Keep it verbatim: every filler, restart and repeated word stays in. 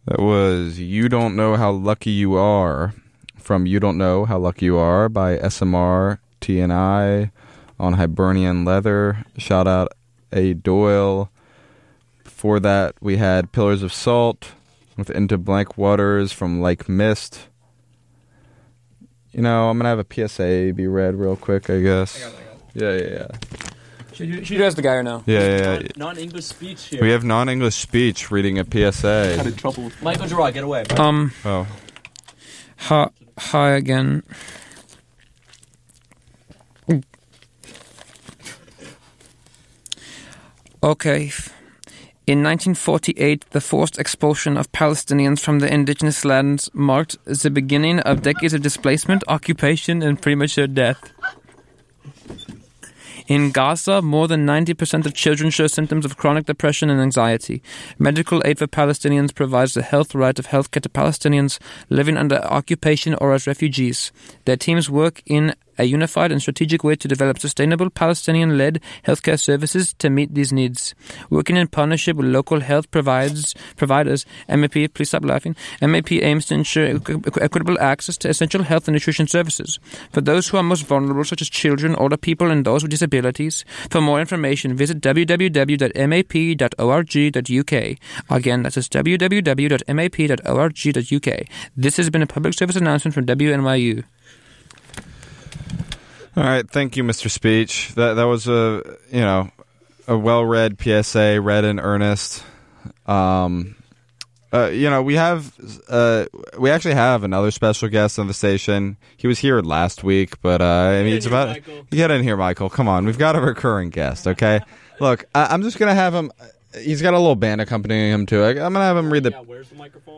That was You Don't Know How Lucky You Are from You Don't Know How Lucky You Are by S M R T N I on Hibernian Leather. Shout out A. Doyle. Before that, we had Pillars of Salt with Into Blank Waters from Like Mist. You know, I'm going to have a P S A be read real quick, I guess. I got it, I got it. Yeah, yeah, yeah. Should you, should you ask the guy or no? Yeah, yeah, yeah. Non-English speech here. We have non-English speech reading a P S A. Kind of trouble. Michael Gerard, get away. Um. Oh. Hi, hi again. Okay. In nineteen forty-eight, the forced expulsion of Palestinians from the indigenous lands marked the beginning of decades of displacement, occupation, and premature death. In Gaza, more than ninety percent of children show symptoms of chronic depression and anxiety. Medical Aid for Palestinians provides the health right of healthcare to Palestinians living under occupation or as refugees. Their teams work in a unified and strategic way to develop sustainable Palestinian-led healthcare services to meet these needs. Working in partnership with local health provides, providers, M A P, please stop laughing, M A P aims to ensure equ- equitable access to essential health and nutrition services for those who are most vulnerable, such as children, older people, and those with disabilities. For more information, visit w w w dot m a p dot org dot u k. Again, that's just w w w dot m a p dot org dot u k. This has been a public service announcement from W N Y U. All right, thank you, Mister Speech. That that was a you know a well-read P S A, read in earnest. Um, uh, you know we have uh, we actually have another special guest on the station. He was here last week, but uh, I mean it's about Michael. Get in here, Michael. Come on, we've got a recurring guest. Okay, look, I, I'm just gonna have him. He's got a little band accompanying him too. I, I'm gonna have him read the. Yeah, where's the microphone?